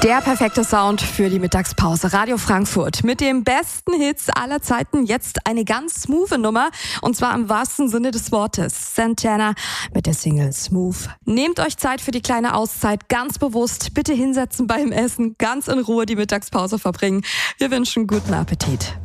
Der perfekte Sound für die Mittagspause. Radio Frankfurt mit den besten Hits aller Zeiten. Jetzt eine ganz smooth Nummer. Und zwar im wahrsten Sinne des Wortes. Santana mit der Single Smooth. Nehmt euch Zeit für die kleine Auszeit. Ganz bewusst. Bitte hinsetzen beim Essen. Ganz in Ruhe die Mittagspause verbringen. Wir wünschen guten Appetit.